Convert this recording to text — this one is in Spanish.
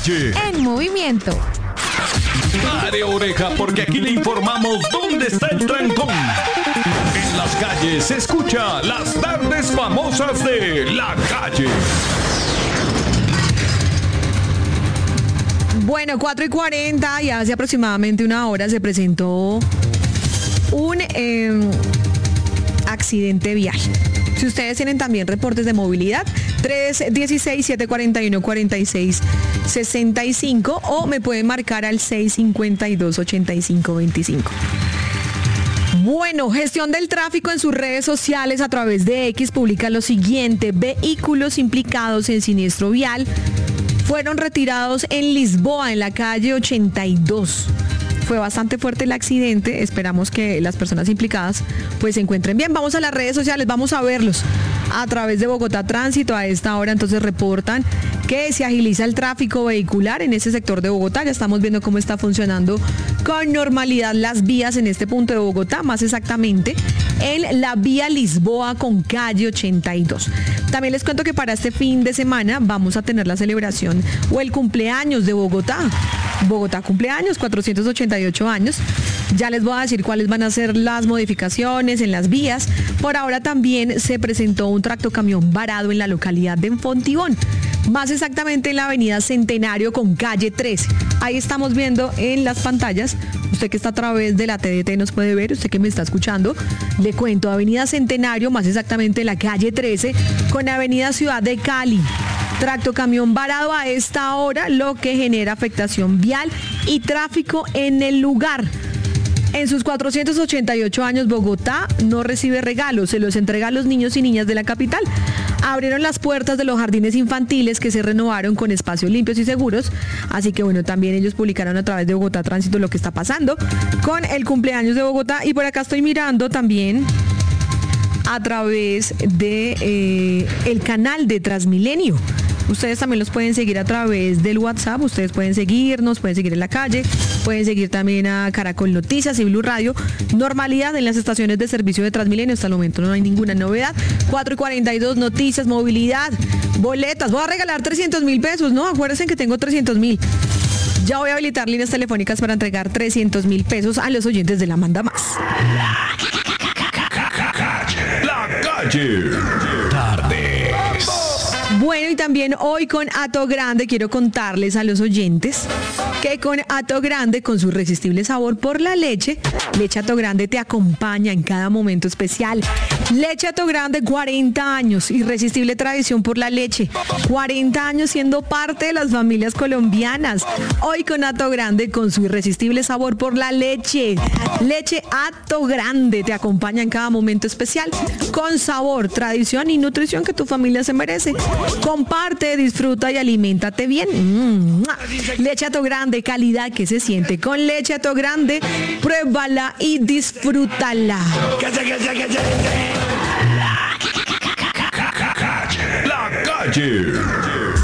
calle. En movimiento. Pare oreja porque aquí le informamos dónde está el trancón. En las calles se escucha las tardes famosas de la calle. Bueno, 4:40 y hace aproximadamente una hora se presentó un accidente vial. Si ustedes tienen también reportes de movilidad, 316-741-4665 o me pueden marcar al 652-8525. Bueno, gestión del tráfico en sus redes sociales a través de X publica lo siguiente: vehículos implicados en siniestro vial fueron retirados en Lisboa, en la calle 82. Fue bastante fuerte el accidente, esperamos que las personas implicadas pues se encuentren bien. Vamos a las redes sociales, vamos a verlos a través de Bogotá Tránsito. A esta hora entonces reportan que se agiliza el tráfico vehicular en ese sector de Bogotá. Ya estamos viendo cómo está funcionando con normalidad las vías en este punto de Bogotá, más exactamente en la vía Lisboa con calle 82. También les cuento que para este fin de semana vamos a tener la celebración o el cumpleaños de Bogotá. Bogotá cumpleaños, 488 años. Ya les voy a decir cuáles van a ser las modificaciones en las vías. Por ahora también se presentó un tractocamión varado en la localidad de Fontibón, más exactamente en la avenida Centenario con calle 13. Ahí estamos viendo en las pantallas. Usted que está a través de la TDT nos puede ver, usted que me está escuchando, le cuento, avenida Centenario, más exactamente la calle 13 con avenida Ciudad de Cali. Tractocamión varado a esta hora, lo que genera afectación vial y tráfico en el lugar. En sus 488 años, Bogotá no recibe regalos, se los entrega a los niños y niñas de la capital. Abrieron las puertas de los jardines infantiles que se renovaron con espacios limpios y seguros. Así que bueno, también ellos publicaron a través de Bogotá Tránsito lo que está pasando con el cumpleaños de Bogotá. Y por acá estoy mirando también a través de el canal de Transmilenio. Ustedes también los pueden seguir a través del WhatsApp, ustedes pueden seguirnos, pueden seguir en la calle, pueden seguir también a Caracol Noticias y Blue Radio. Normalidad en las estaciones de servicio de Transmilenio, hasta el momento no hay ninguna novedad. 4:42, noticias, movilidad, boletas. Voy a regalar 300,000 pesos, ¿no? Acuérdense que tengo 300,000. Ya voy a habilitar líneas telefónicas para entregar 300,000 pesos a los oyentes de La Manda Más. La calle. Tardes. Bueno, y también hoy con Hato Grande quiero contarles a los oyentes que con Hato Grande, con su irresistible sabor por la leche, Leche Hato Grande te acompaña en cada momento especial. Leche Hato Grande, 40 años, irresistible tradición por la leche, 40 años siendo parte de las familias colombianas. Hoy con Hato Grande, con su irresistible sabor por la leche. Leche Hato Grande te acompaña en cada momento especial, con sabor, tradición y nutrición que tu familia se merece. Comparte, disfruta y aliméntate bien. Leche Hato Grande, calidad que se siente. Con Leche Hato Grande, pruébala y disfrútala. La calle.